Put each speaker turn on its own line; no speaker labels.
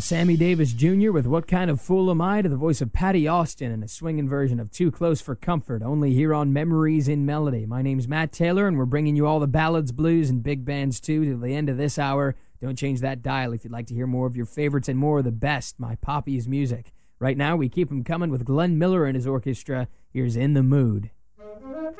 Sammy Davis Jr. with What Kind of Fool Am I, to the voice of Patty Austin in a swinging version of Too Close for Comfort, only here on Memories in Melody. My name's Matt Taylor, and we're bringing you all the ballads, blues, and big bands, too, to the end of this hour. Don't change that dial if you'd like to hear more of your favorites and more of the best, my Poppy's music. Right now, we keep them coming with Glenn Miller and his orchestra. Here's In the Mood.